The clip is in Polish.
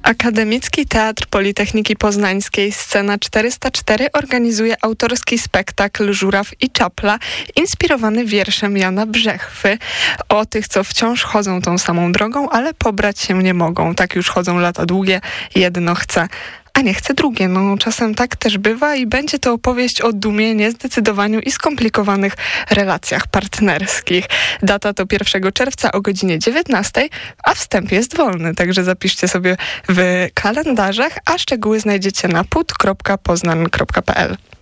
Akademicki Teatr Politechniki Poznańskiej Scena 404 organizuje autorski spektakl Żuraw i Czapla, inspirowany wierszem Jana Brzechwy. O tych, co wciąż chodzą tą samą drogą, ale pobrać się nie mogą. Tak już chodzą lata długie, jedno chce, a nie chce drugie. No, czasem tak też bywa i będzie to opowieść o dumie, niezdecydowaniu i skomplikowanych relacjach partnerskich. Data to 1 czerwca o godzinie 19, a wstęp jest wolny, także zapiszcie sobie w kalendarzach, a szczegóły znajdziecie na put.poznan.pl.